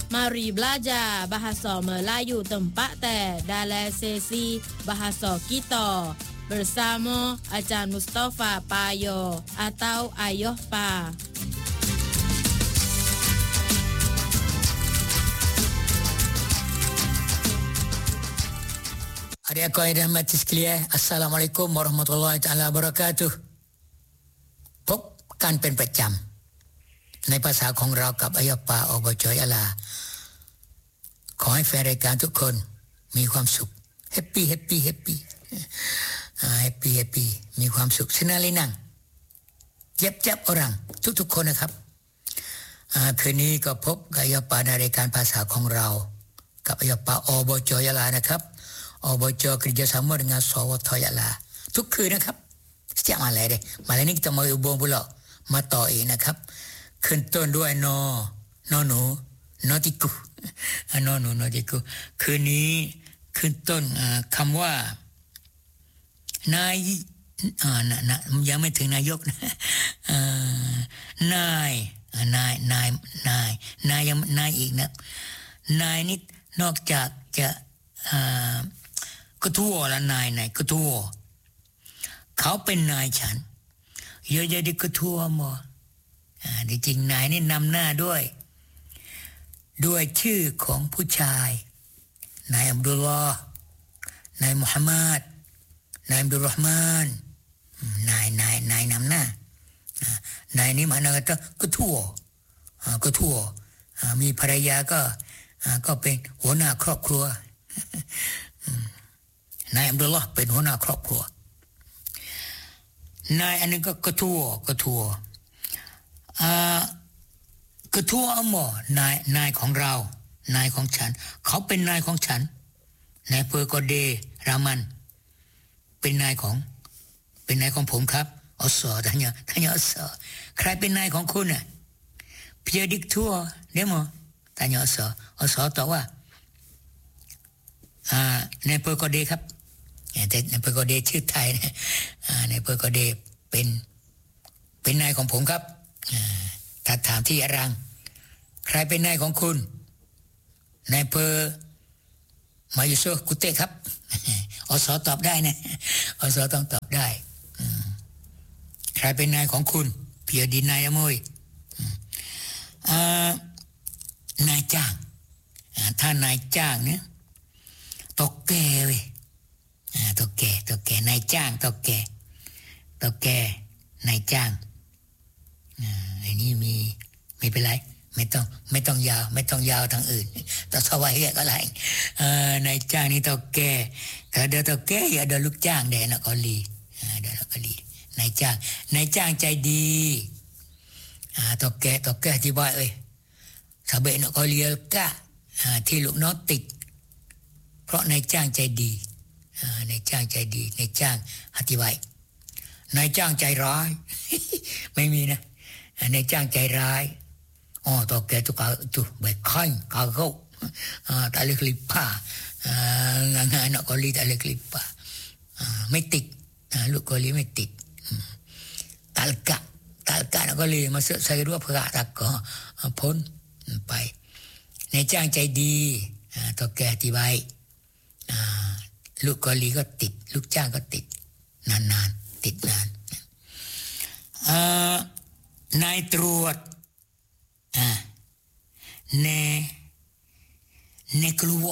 Mari belajar bahasa Melayu tempat dalam sesi bahasa kita bersama Ajar Mustafa Payo atau Ayah Pa. Adik aku yang dirahmati sekalian, Assalamualaikum warahmatullahi taala wabarakatuh. Pop kanเป็นประจำในภาษาของเรากับอายปาอบจยะลาขอให้แฟนรายการทุกคนมีความสุขแฮปปี้มีความสุขสินาลินังจับอรังทุกคนนะครับคืนนี้ก็พบกับอายปาในรายการภาษาของเรากับอายปาอบจยะลานะครับอบจkerjasama dengan Sawat Yala ทุกคืนนะครับsetiap malam deh malam ini kita mau hubung pulaมาต่ออีกนะครับขึ้นต้นด้วยนอหนูนอติกุนอหนูนอติกุคืนนี้ขึ้นต้นคำว่านายยังไม่ถึงนายกนะนายยังนายอีกนะนายนี่นอกจากจะก็ทั่วละนายก็ทั่วเขาเป็นนายฉันเยอะๆดิก็ทั่วหมดจริงนายนี่นำหน้าด้วยชื่อของผู้ชายนายอับดุลลอฮ์นายมุฮัมมัดนายอับดุลรอห์มานนายนำหน้านายนี่หมายถึงก็ทั่วมีภรรยาก็เป็นหัวหน้าครอบครัวนายอับดุลลอฮ์เป็นหัวหน้าครอบครัวนายอันนึงก็กระทั่วหมอนายของเรานายของฉันเขาเป็นนายของฉันนายเพอร์กอเดรามันเป็นนายของผมครับอสอท่านอสอใครเป็นนายของคุณน่ะเพียดิกทัวเด้อหมอท่านอสอตอบว่านายเพอร์กอเดครับแต่นายเพอร์กอเดชื่อไทยนะนายเพอร์กอเดเป็นนายของผมครับถ้าถามที่อรังใครเป็นนายของคุณนายเพอมายุโซกุเตครับอสตอบได้นะอสต้องตอบได้ใครเป็นนายของคุณเพียดินนายอโมยนายจ้างถ้านายจ้างเนี่ยตกแก่เว้ยตกแก่นายจ้างตกแก่นายจ้างอันนี้มีไม่เป็นไรไม่ต้องยาวทางอื่นต่อสวายก็ไรนายจ้างนี่ตกแก่ถ้าเดี๋ยวตกแก่อย่าเดี๋ยวลูกจ้างเดี๋ยวนักอลีนายจ้างใจดีตกแก่ที่บ้านสาเบนักอลีกะที่ลูกน้องติดเพราะนายจ้างใจดีนายจ้างอธิบายนายจ้างใจร้ายไม่มีนะนายจ้างใจร้ายตอกแกตุกตุใบค่อยกาโก้ตาเล็กลิปป้างานนักกอลีตาเล็กลิปป้าไม่ติดลูกกอลีไม่ติดตาลกะนักกอลีมาใส่รั้วพระตะก็พ้นไปนายจ้างใจดีตอกแกอธิบายลูกกอลีก็ติดลูกจ้างก็ติดนานติดนานนายตรวจเนกลัว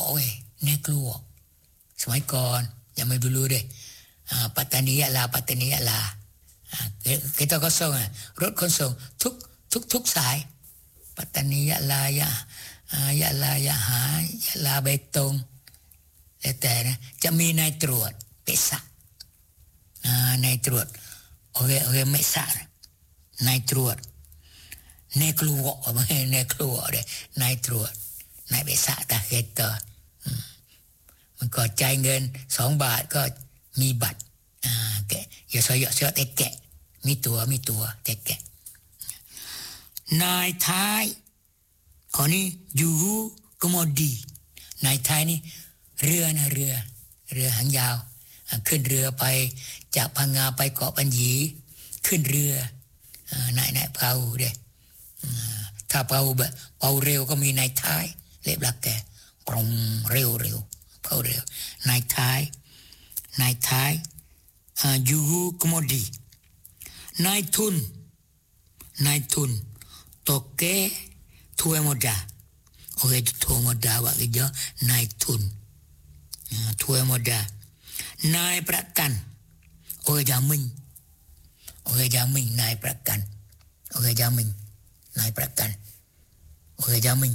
สมัยก่อนยังไม่dulu dehปัตตานียะลาkitaก็ส่งรถขนส่งทุกสายปัตตานียะลายะหายะลาเบตงแล้วแต่นะจะมีนายตรวจเปสะนายตรวจโอเคไม่สะนายตรวจเนกลัวเลยนายตรวจนายเปสะตาเกตมันก็จ่ายเงิน2 บาทก็มีบัตรแกอย่าซอยแต่แกะมีตัวแต่แกะนายท้ายคนนี้อยู่กมดีนายท้ายนี่เรือหางยาวขึ้นเรือไปจากพังงาไปเกาะปัญญีขึ้นเรือนายเผาเด้ถ้าเผาเร็วก็มีนายท้ายเลขbelakang prong เร็วเผาเร็วนายท้ายjuru kemudiนายทุนtoke tuai moda orang tuai moda awak kerja naik tun tuai moda naik prakan orang jamin naik prakan orang jamin naik prakan orang jamin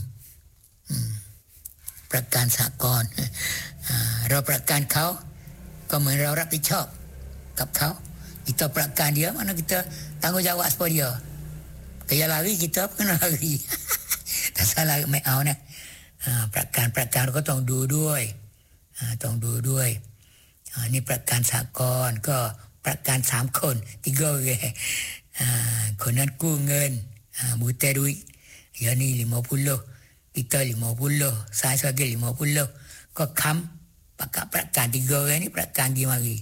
ประกันสหกรณ์เราประกันเขาก็เหมือนเรารับผิดชอบกับเขา kita ประกันdia mana kita tanggungjawab pada dia kaya lari kita kena lari แต่ถ้าเราไม่เอานะประกันก็ต้องดูด้วยนี่ประกันสหกรณ์ก็ประกัน3คน3เลยคนนั้นกู้เงินbuta duit ya ni 50 kita 50 saya sebagai 50 ก็ค้ำประกัน3orang ni ประกันกี่mari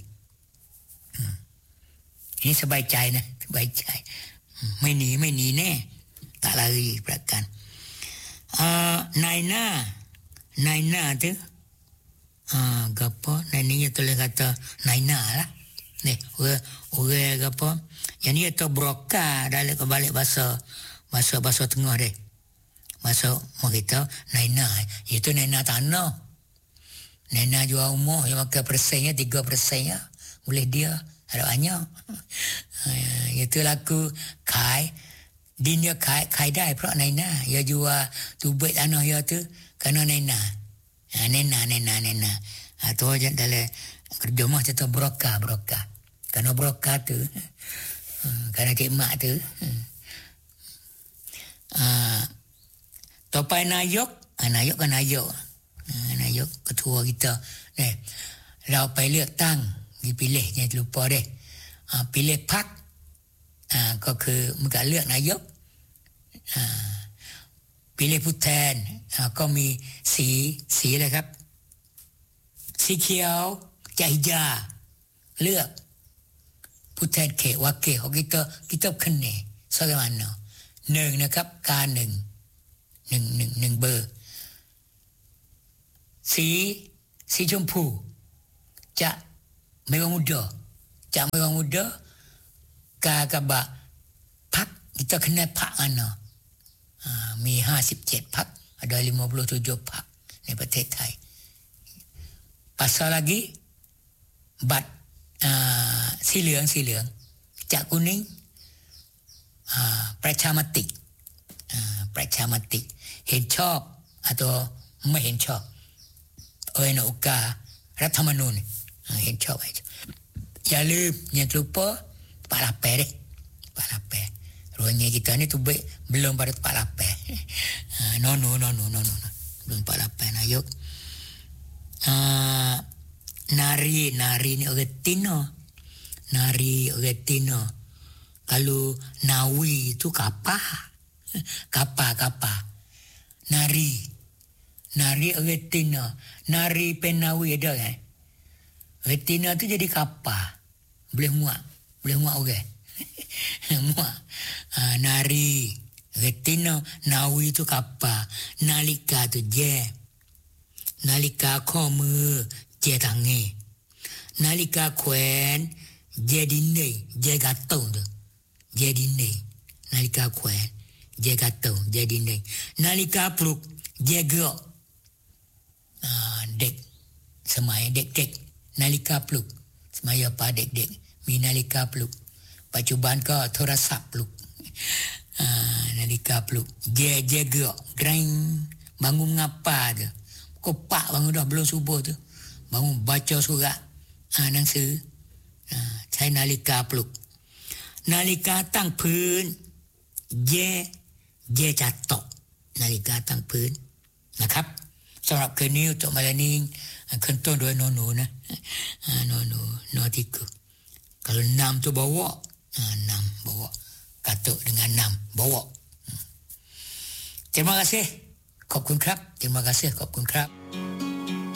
ini สบายใจนะสบายใจไม่หนีแน่tak lari ประกันนายหน้าtu gapo nanya tulis kata nai na lah ni orang gapo yang ni tu broker dalam kebalik bahasa tengah deh bahasa kita nai na itu nai na tanah nai na jual rumah yang makan persennya 3% ya boleh dia ada banyak itu laku kai dia kaiได้เพราะนายหน้าอย่าjual tubik tanah ya tu kerana nai na nena atau aja dalam kerja mah kita broker kerana broker tu kerana kemak tu topai nayok ketua kita ni เราไปเลือกตั้ง dipilih jangan lupa deh pilihพรรคก็คือมันก็เลือกนายกpilih ผู้แทนก็มีสีอะไรครับสีเขียวใจยาเลือกผู้แทนเขตว่าเขตของkitaคะแนน bagaimana 1นะครับการ1เบอร์สีชมพูจะไม่ว่ามุดกะบะพรรค kita คะแนนพรรคanaมี57พรรคada 57พรรคในประเทศไทย pasal lagi บัตรสีเหลืองจากกุนิ่งประชามติเห็นชอบatauไม่เห็นชอบโอกาสรัฐธรรมนูญเห็นชอบอย่าลืมอย่าlupa 48 deh 48 ruangnya kita ni tu belum pada 48 no belum 48 ayuk nari ni Argentina kalau nawi itu kapal nari Argentina nari penawi ada kan Argentina tu jadi kapal boleh muat orang muat nari Argentina nawi itu kapal nalika tu je nalika ข้อมือเจตังเงนาฬิกาแขวนเจดินเนเจกาโตเจดินเนนาฬิกาแขวนเจกาโตเจดินเนนาฬิกาปลุกเจเกาเด็กสมัยเด็กนาฬิกาปลุกสมัยป้าเด็กมีนาฬิกาปลุกปัจจุบันก็โทรศัพท์ปลุกนาฬิกาปลุกเจเกาแกรงbangun ngapa tu kopak bangun dah belum subuh tu bangun baca suratหนังสือใช้นาฬิกาปลุกนาฬิกาตั้งพื้นเย่จัดตกนาฬิกาตั้งพื้นนะครับสำหรับคืนนี้untuk malam niขึ้นต้นด้วยโนนะโนที่คือkalau 6 tu bawa 6 bawa katuk dengan 6 bawa terima kasih ขอบคุณครับ terima kasih ขอบคุณครับ